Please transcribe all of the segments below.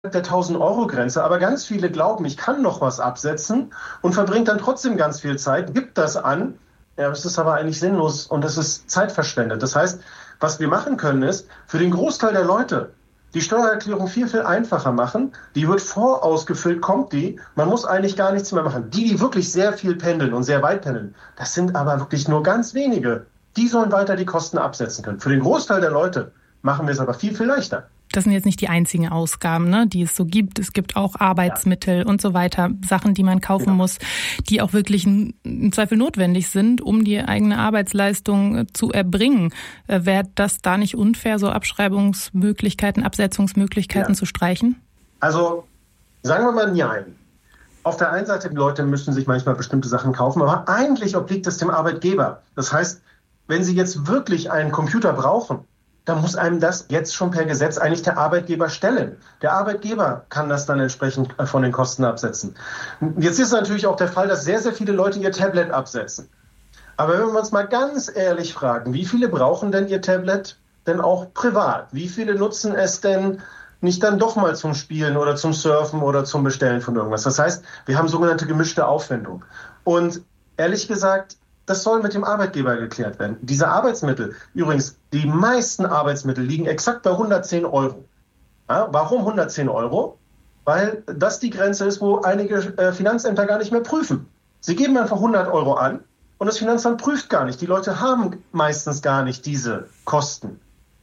der 1.000-Euro-Grenze, aber ganz viele glauben, ich kann noch was absetzen und verbringt dann trotzdem ganz viel Zeit, gibt das an. Ja, das ist aber eigentlich sinnlos und das ist zeitverschwendet. Das heißt, was wir machen können, ist, für den Großteil der Leute die Steuererklärung viel, viel einfacher machen. Die wird vorausgefüllt, kommt die. Man muss eigentlich gar nichts mehr machen. Die wirklich sehr viel pendeln und sehr weit pendeln, das sind aber wirklich nur ganz wenige. Die sollen weiter die Kosten absetzen können. Für den Großteil der Leute machen wir es aber viel, viel leichter. Das sind jetzt nicht die einzigen Ausgaben, ne, die es so gibt. Es gibt auch Arbeitsmittel und so weiter, Sachen, die man kaufen muss, die auch wirklich im Zweifel notwendig sind, um die eigene Arbeitsleistung zu erbringen. Wäre das da nicht unfair, so Abschreibungsmöglichkeiten, Absetzungsmöglichkeiten zu streichen? Also sagen wir mal nein. Auf der einen Seite, die Leute müssen sich manchmal bestimmte Sachen kaufen, aber eigentlich obliegt es dem Arbeitgeber. Das heißt, wenn Sie jetzt wirklich einen Computer brauchen, dann muss einem das jetzt schon per Gesetz eigentlich der Arbeitgeber stellen. Der Arbeitgeber kann das dann entsprechend von den Kosten absetzen. Jetzt ist natürlich auch der Fall, dass sehr, sehr viele Leute ihr Tablet absetzen. Aber wenn wir uns mal ganz ehrlich fragen, wie viele brauchen denn ihr Tablet denn auch privat? Wie viele nutzen es denn nicht dann doch mal zum Spielen oder zum Surfen oder zum Bestellen von irgendwas? Das heißt, wir haben sogenannte gemischte Aufwendung. Und ehrlich gesagt, das soll mit dem Arbeitgeber geklärt werden. Diese Arbeitsmittel, übrigens, die meisten Arbeitsmittel liegen exakt bei 110 Euro. Ja, warum 110 Euro? Weil das die Grenze ist, wo einige Finanzämter gar nicht mehr prüfen. Sie geben einfach 100 Euro an und das Finanzamt prüft gar nicht. Die Leute haben meistens gar nicht diese Kosten.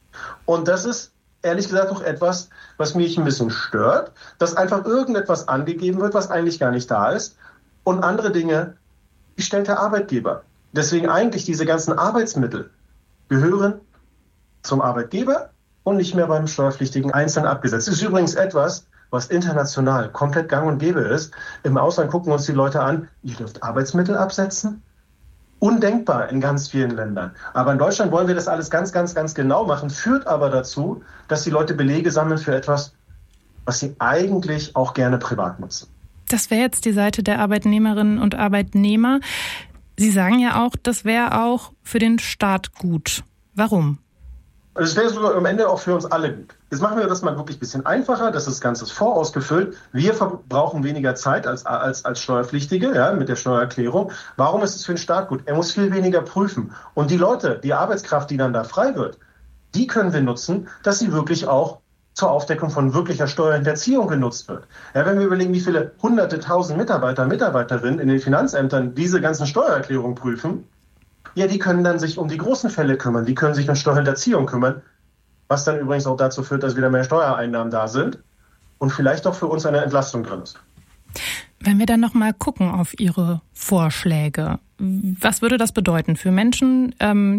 Und das ist ehrlich gesagt auch etwas, was mich ein bisschen stört, dass einfach irgendetwas angegeben wird, was eigentlich gar nicht da ist. Und andere Dinge, die stellt der Arbeitgeber. Deswegen eigentlich diese ganzen Arbeitsmittel gehören zum Arbeitgeber und nicht mehr beim Steuerpflichtigen einzeln abgesetzt. Das ist übrigens etwas, was international komplett gang und gäbe ist. Im Ausland gucken uns die Leute an, ihr dürft Arbeitsmittel absetzen? Undenkbar in ganz vielen Ländern. Aber in Deutschland wollen wir das alles ganz, ganz, ganz genau machen, führt aber dazu, dass die Leute Belege sammeln für etwas, was sie eigentlich auch gerne privat nutzen. Das wäre jetzt die Seite der Arbeitnehmerinnen und Arbeitnehmer. Sie sagen ja auch, das wäre auch für den Staat gut. Warum? Es wäre sogar am Ende auch für uns alle gut. Jetzt machen wir das mal wirklich ein bisschen einfacher. Das Ganze ist vorausgefüllt. Wir verbrauchen weniger Zeit als Steuerpflichtige, ja, mit der Steuererklärung. Warum ist es für den Staat gut? Er muss viel weniger prüfen. Und die Leute, die Arbeitskraft, die dann da frei wird, die können wir nutzen, dass sie wirklich auch zur Aufdeckung von wirklicher Steuerhinterziehung genutzt wird. Ja, wenn wir überlegen, wie viele hunderte, tausend Mitarbeiter, Mitarbeiterinnen in den Finanzämtern diese ganzen Steuererklärungen prüfen, ja, die können dann sich um die großen Fälle kümmern, die können sich um Steuerhinterziehung kümmern, was dann übrigens auch dazu führt, dass wieder mehr Steuereinnahmen da sind und vielleicht auch für uns eine Entlastung drin ist. Wenn wir dann noch mal gucken auf Ihre Vorschläge, was würde das bedeuten für Menschen,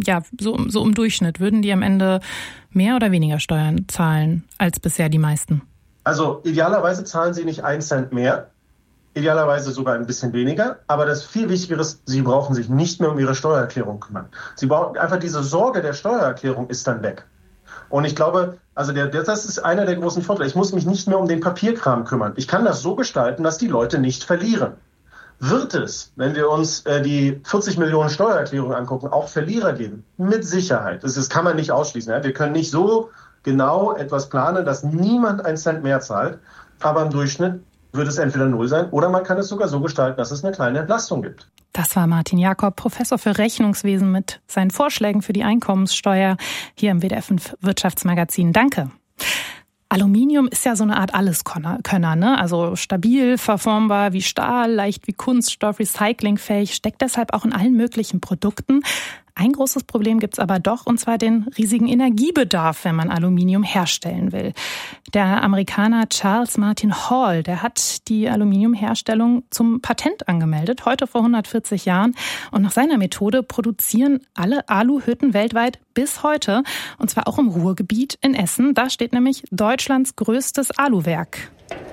so im Durchschnitt? Würden die am Ende mehr oder weniger Steuern zahlen als bisher die meisten? Also idealerweise zahlen sie nicht 1 Cent mehr, idealerweise sogar ein bisschen weniger. Aber das viel Wichtigere ist, sie brauchen sich nicht mehr um ihre Steuererklärung kümmern. Sie brauchen einfach diese Sorge der Steuererklärung ist dann weg. Und ich glaube, also das ist einer der großen Vorteile. Ich muss mich nicht mehr um den Papierkram kümmern. Ich kann das so gestalten, dass die Leute nicht verlieren. Wird es, wenn wir uns die 40 Millionen Steuererklärungen angucken, auch Verlierer geben? Mit Sicherheit. Das kann man nicht ausschließen. Ja? Wir können nicht so genau etwas planen, dass niemand 1 Cent mehr zahlt. Aber im Durchschnitt wird es entweder 0 sein oder man kann es sogar so gestalten, dass es eine kleine Entlastung gibt. Das war Martin Jakob, Professor für Rechnungswesen mit seinen Vorschlägen für die Einkommenssteuer hier im WDR 5 Wirtschaftsmagazin. Danke. Aluminium ist ja so eine Art Alleskönner, ne? Also stabil, verformbar wie Stahl, leicht wie Kunststoff, recyclingfähig, steckt deshalb auch in allen möglichen Produkten. Ein großes Problem gibt's aber doch, und zwar den riesigen Energiebedarf, wenn man Aluminium herstellen will. Der Amerikaner Charles Martin Hall, der hat die Aluminiumherstellung zum Patent angemeldet, heute vor 140 Jahren. Und nach seiner Methode produzieren alle Aluhütten weltweit bis heute, und zwar auch im Ruhrgebiet in Essen. Da steht nämlich Deutschlands größtes Aluwerk.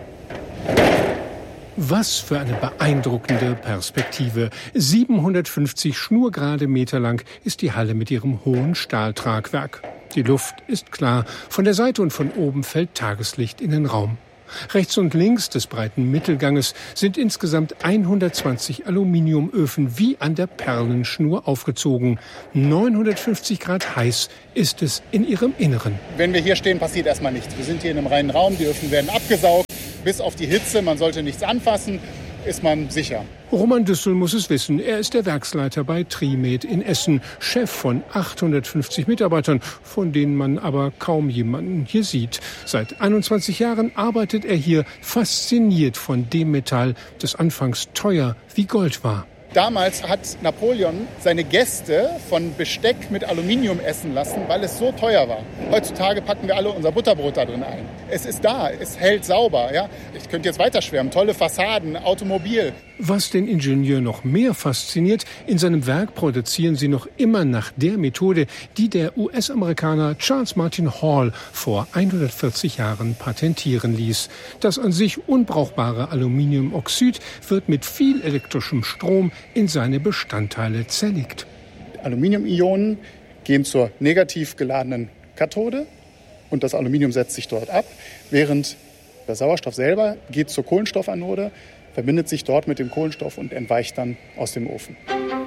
Was für eine beeindruckende Perspektive. 750 schnurgerade Meter lang ist die Halle mit ihrem hohen Stahltragwerk. Die Luft ist klar. Von der Seite und von oben fällt Tageslicht in den Raum. Rechts und links des breiten Mittelganges sind insgesamt 120 Aluminiumöfen wie an der Perlenschnur aufgezogen. 950 Grad heiß ist es in ihrem Inneren. Wenn wir hier stehen, passiert erstmal nichts. Wir sind hier in einem reinen Raum, die Öfen werden abgesaugt. Bis auf die Hitze, man sollte nichts anfassen, ist man sicher. Roman Düssel muss es wissen. Er ist der Werksleiter bei Trimed in Essen, Chef von 850 Mitarbeitern, von denen man aber kaum jemanden hier sieht. Seit 21 Jahren arbeitet er hier, fasziniert von dem Metall, das anfangs teuer wie Gold war. Damals hat Napoleon seine Gäste von Besteck mit Aluminium essen lassen, weil es so teuer war. Heutzutage packen wir alle unser Butterbrot da drin ein. Es ist da, es hält sauber. Ja? Ich könnte jetzt weiterschwärmen. Tolle Fassaden, Automobil. Was den Ingenieur noch mehr fasziniert, in seinem Werk produzieren sie noch immer nach der Methode, die der US-Amerikaner Charles Martin Hall vor 140 Jahren patentieren ließ. Das an sich unbrauchbare Aluminiumoxid wird mit viel elektrischem Strom in seine Bestandteile zerlegt. Aluminiumionen gehen zur negativ geladenen Kathode und das Aluminium setzt sich dort ab, während der Sauerstoff selber geht zur Kohlenstoffanode, verbindet sich dort mit dem Kohlenstoff und entweicht dann aus dem Ofen.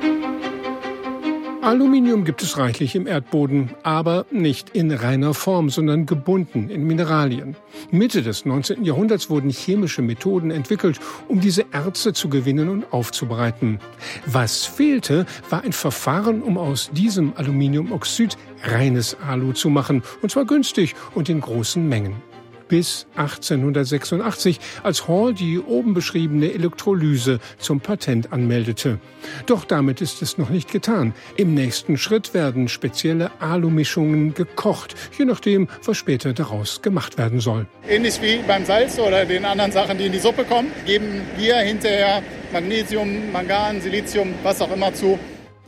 Aluminium gibt es reichlich im Erdboden, aber nicht in reiner Form, sondern gebunden in Mineralien. Mitte des 19. Jahrhunderts wurden chemische Methoden entwickelt, um diese Erze zu gewinnen und aufzubereiten. Was fehlte, war ein Verfahren, um aus diesem Aluminiumoxid reines Alu zu machen, und zwar günstig und in großen Mengen. Bis 1886, als Hall die oben beschriebene Elektrolyse zum Patent anmeldete. Doch damit ist es noch nicht getan. Im nächsten Schritt werden spezielle Alumischungen gekocht, je nachdem, was später daraus gemacht werden soll. Ähnlich wie beim Salz oder den anderen Sachen, die in die Suppe kommen, geben wir hinterher Magnesium, Mangan, Silizium, was auch immer zu.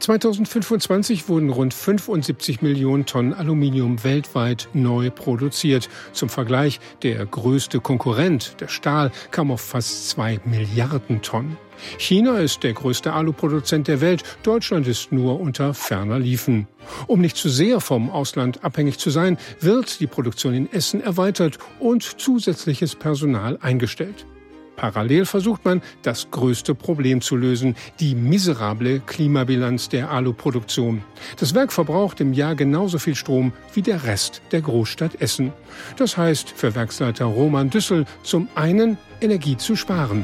2025 wurden rund 75 Millionen Tonnen Aluminium weltweit neu produziert. Zum Vergleich, der größte Konkurrent, der Stahl, kam auf fast 2 Milliarden Tonnen. China ist der größte Aluproduzent der Welt. Deutschland ist nur unter ferner Liefen. Um nicht zu sehr vom Ausland abhängig zu sein, wird die Produktion in Essen erweitert und zusätzliches Personal eingestellt. Parallel versucht man, das größte Problem zu lösen, die miserable Klimabilanz der Aluproduktion. Das Werk verbraucht im Jahr genauso viel Strom wie der Rest der Großstadt Essen. Das heißt für Werksleiter Roman Düssel zum einen Energie zu sparen.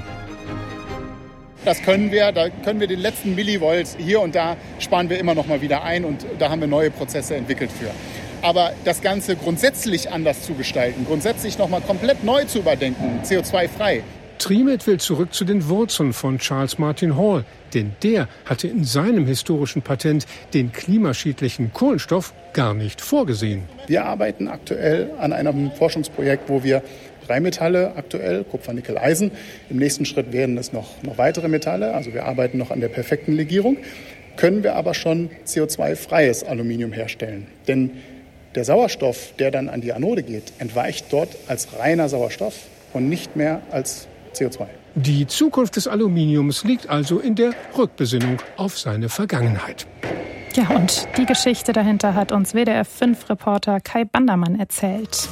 Das können wir, da können wir den letzten Millivolts hier und da sparen wir immer noch mal wieder ein und da haben wir neue Prozesse entwickelt für. Aber das Ganze grundsätzlich anders zu gestalten, grundsätzlich noch mal komplett neu zu überdenken, CO2-frei. Trimed will zurück zu den Wurzeln von Charles Martin Hall, denn der hatte in seinem historischen Patent den klimaschädlichen Kohlenstoff gar nicht vorgesehen. Wir arbeiten aktuell an einem Forschungsprojekt, wo wir 3 Metalle aktuell, Kupfer, Nickel, Eisen. Im nächsten Schritt werden es noch weitere Metalle, also wir arbeiten noch an der perfekten Legierung, können wir aber schon CO2-freies Aluminium herstellen. Denn der Sauerstoff, der dann an die Anode geht, entweicht dort als reiner Sauerstoff und nicht mehr als CO2. Die Zukunft des Aluminiums liegt also in der Rückbesinnung auf seine Vergangenheit. Ja, und die Geschichte dahinter hat uns WDR-5-Reporter Kai Bandermann erzählt.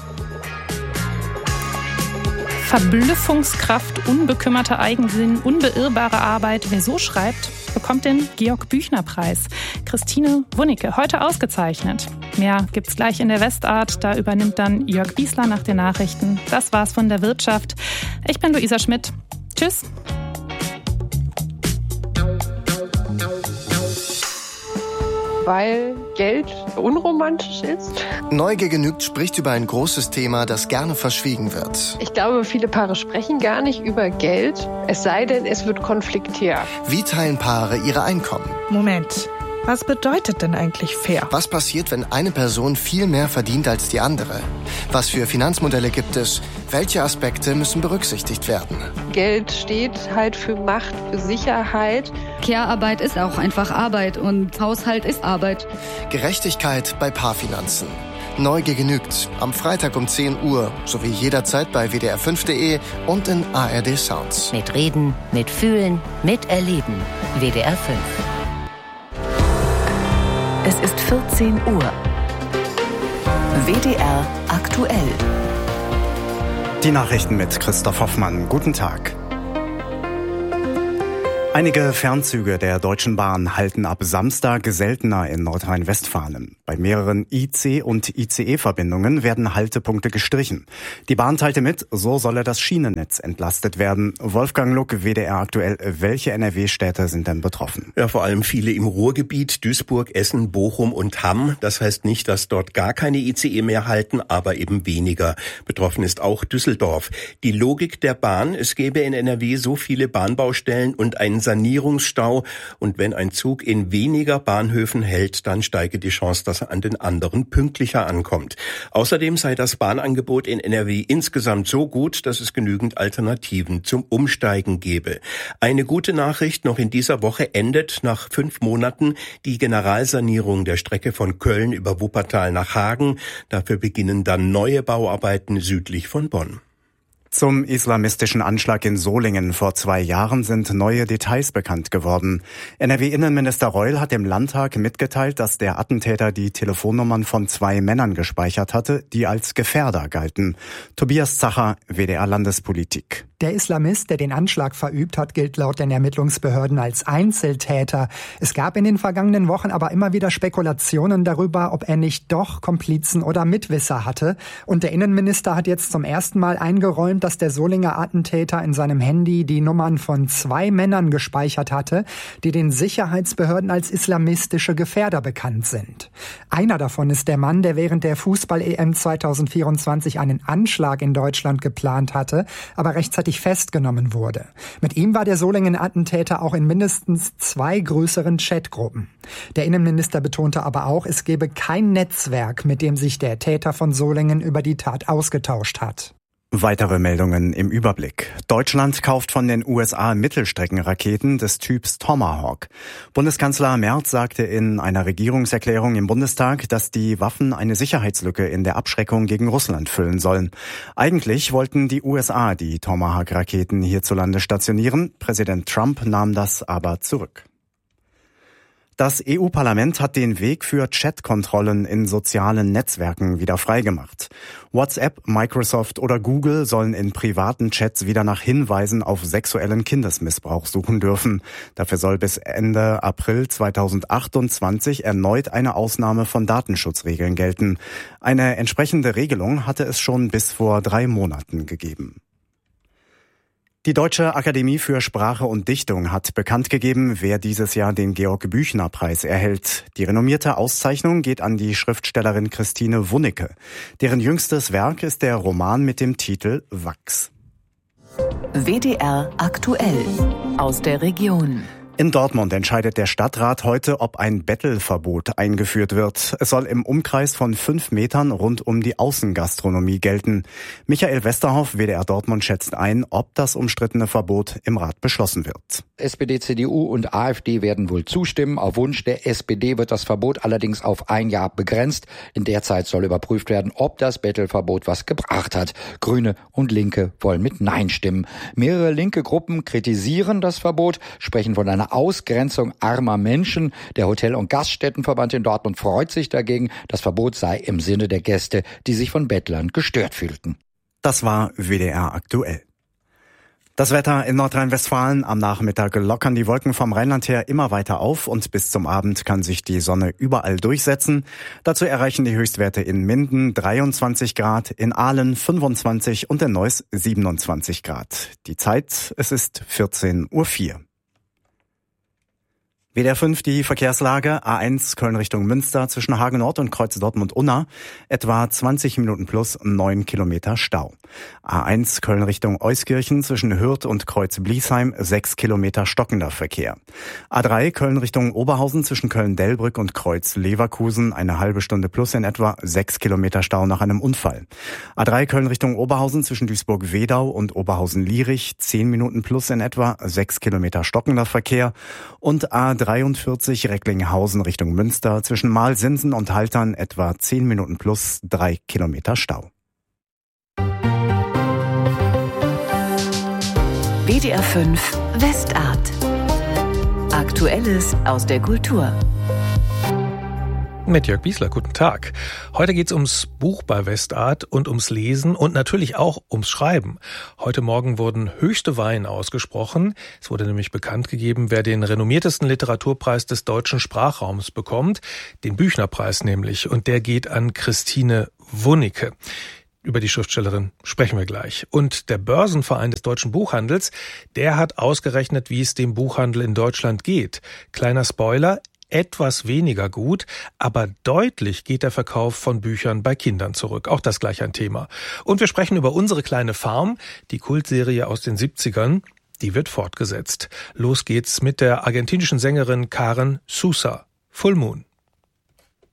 Verblüffungskraft, unbekümmerter Eigensinn, unbeirrbare Arbeit. Wer so schreibt, bekommt den Georg-Büchner-Preis. Christine Wunicke, heute ausgezeichnet. Mehr gibt's gleich in der Westart. Da übernimmt dann Jörg Wiesler nach den Nachrichten. Das war's von der Wirtschaft. Ich bin Luisa Schmidt. Tschüss. Weil Geld unromantisch ist. Neugier genügt spricht über ein großes Thema, das gerne verschwiegen wird. Ich glaube, viele Paare sprechen gar nicht über Geld, es sei denn, es wird konfliktär. Wie teilen Paare ihre Einkommen? Moment, was bedeutet denn eigentlich fair? Was passiert, wenn eine Person viel mehr verdient als die andere? Was für Finanzmodelle gibt es? Welche Aspekte müssen berücksichtigt werden? Geld steht halt für Macht, für Sicherheit. Care-Arbeit ist auch einfach Arbeit und Haushalt ist Arbeit. Gerechtigkeit bei Paarfinanzen. Neugier genügt. Am Freitag um 10 Uhr, sowie jederzeit bei wdr5.de und in ARD Sounds. Mitreden, mitfühlen, miterleben. WDR 5. Es ist 14 Uhr. WDR aktuell. Die Nachrichten mit Christoph Hoffmann. Guten Tag. Einige Fernzüge der Deutschen Bahn halten ab Samstag seltener in Nordrhein-Westfalen. Bei mehreren IC- und ICE-Verbindungen werden Haltepunkte gestrichen. Die Bahn teilte mit, so solle das Schienennetz entlastet werden. Wolfgang Luck, WDR aktuell. Welche NRW-Städte sind denn betroffen? Ja, vor allem viele im Ruhrgebiet, Duisburg, Essen, Bochum und Hamm. Das heißt nicht, dass dort gar keine ICE mehr halten, aber eben weniger. Betroffen ist auch Düsseldorf. Die Logik der Bahn, es gäbe in NRW so viele Bahnbaustellen und einen Sanierungsstau, und wenn ein Zug in weniger Bahnhöfen hält, dann steige die Chance, dass er an den anderen pünktlicher ankommt. Außerdem sei das Bahnangebot in NRW insgesamt so gut, dass es genügend Alternativen zum Umsteigen gäbe. Eine gute Nachricht: Noch in dieser Woche endet nach 5 Monaten die Generalsanierung der Strecke von Köln über Wuppertal nach Hagen. Dafür beginnen dann neue Bauarbeiten südlich von Bonn. Zum islamistischen Anschlag in Solingen vor 2 Jahren sind neue Details bekannt geworden. NRW-Innenminister Reul hat dem Landtag mitgeteilt, dass der Attentäter die Telefonnummern von 2 Männern gespeichert hatte, die als Gefährder galten. Tobias Zacher, WDR Landespolitik. Der Islamist, der den Anschlag verübt hat, gilt laut den Ermittlungsbehörden als Einzeltäter. Es gab in den vergangenen Wochen aber immer wieder Spekulationen darüber, ob er nicht doch Komplizen oder Mitwisser hatte. Und der Innenminister hat jetzt zum ersten Mal eingeräumt, dass der Solinger Attentäter in seinem Handy die Nummern von 2 Männern gespeichert hatte, die den Sicherheitsbehörden als islamistische Gefährder bekannt sind. Einer davon ist der Mann, der während der Fußball-EM 2024 einen Anschlag in Deutschland geplant hatte, aber rechtzeitig festgenommen wurde. Mit ihm war der Solingen-Attentäter auch in mindestens 2 größeren Chatgruppen. Der Innenminister betonte aber auch, es gebe kein Netzwerk, mit dem sich der Täter von Solingen über die Tat ausgetauscht hat. Weitere Meldungen im Überblick. Deutschland kauft von den USA Mittelstreckenraketen des Typs Tomahawk. Bundeskanzler Merz sagte in einer Regierungserklärung im Bundestag, dass die Waffen eine Sicherheitslücke in der Abschreckung gegen Russland füllen sollen. Eigentlich wollten die USA die Tomahawk-Raketen hierzulande stationieren. Präsident Trump nahm das aber zurück. Das EU-Parlament hat den Weg für Chatkontrollen in sozialen Netzwerken wieder freigemacht. WhatsApp, Microsoft oder Google sollen in privaten Chats wieder nach Hinweisen auf sexuellen Kindesmissbrauch suchen dürfen. Dafür soll bis Ende April 2028 erneut eine Ausnahme von Datenschutzregeln gelten. Eine entsprechende Regelung hatte es schon bis vor 3 Monaten gegeben. Die Deutsche Akademie für Sprache und Dichtung hat bekannt gegeben, wer dieses Jahr den Georg-Büchner-Preis erhält. Die renommierte Auszeichnung geht an die Schriftstellerin Christine Wunnecke. Deren jüngstes Werk ist der Roman mit dem Titel Wachs. WDR aktuell aus der Region. In Dortmund entscheidet der Stadtrat heute, ob ein Bettelverbot eingeführt wird. Es soll im Umkreis von 5 Metern rund um die Außengastronomie gelten. Michael Westerhoff, WDR Dortmund, schätzt ein, ob das umstrittene Verbot im Rat beschlossen wird. SPD, CDU und AfD werden wohl zustimmen. Auf Wunsch der SPD wird das Verbot allerdings auf 1 Jahr begrenzt. In der Zeit soll überprüft werden, ob das Bettelverbot was gebracht hat. Grüne und Linke wollen mit Nein stimmen. Mehrere linke Gruppen kritisieren das Verbot, sprechen von einer Ausgrenzung armer Menschen. Der Hotel- und Gaststättenverband in Dortmund freut sich dagegen. Das Verbot sei im Sinne der Gäste, die sich von Bettlern gestört fühlten. Das war WDR aktuell. Das Wetter in Nordrhein-Westfalen: am Nachmittag lockern die Wolken vom Rheinland her immer weiter auf und bis zum Abend kann sich die Sonne überall durchsetzen. Dazu erreichen die Höchstwerte in Minden 23 Grad, in Aalen 25 und in Neuss 27 Grad. Die Zeit, es ist 14:04 Uhr. WDR 5, die Verkehrslage: A1 Köln Richtung Münster zwischen Hagen Nord und Kreuz Dortmund-Unna etwa 20 Minuten plus 9 Kilometer Stau. A1 Köln Richtung Euskirchen zwischen Hürth und Kreuz Bliesheim 6 Kilometer stockender Verkehr. A3 Köln Richtung Oberhausen zwischen Köln-Delbrück und Kreuz Leverkusen eine halbe Stunde plus in etwa 6 Kilometer Stau nach einem Unfall. A3 Köln Richtung Oberhausen zwischen Duisburg-Wedau und Oberhausen-Lierich 10 Minuten plus in etwa 6 Kilometer stockender Verkehr. Und A43 Recklinghausen Richtung Münster zwischen Mahlsinsen und Haltern etwa 10 Minuten plus 3 Kilometer Stau. WDR 5 Westart. Aktuelles aus der Kultur. Mit Jörg Biesler, guten Tag. Heute geht's ums Buch bei Westart und ums Lesen und natürlich auch ums Schreiben. Heute Morgen wurden höchste Weihen ausgesprochen. Es wurde nämlich bekannt gegeben, wer den renommiertesten Literaturpreis des deutschen Sprachraums bekommt, den Büchnerpreis nämlich. Und der geht an Christine Wunicke. Über die Schriftstellerin sprechen wir gleich. Und der Börsenverein des deutschen Buchhandels, der hat ausgerechnet, wie es dem Buchhandel in Deutschland geht. Kleiner Spoiler: etwas weniger gut, aber deutlich geht der Verkauf von Büchern bei Kindern zurück. Auch das gleich ein Thema. Und wir sprechen über Unsere kleine Farm, die Kultserie aus den 70ern. Die wird fortgesetzt. Los geht's mit der argentinischen Sängerin Karen Sousa. Full Moon.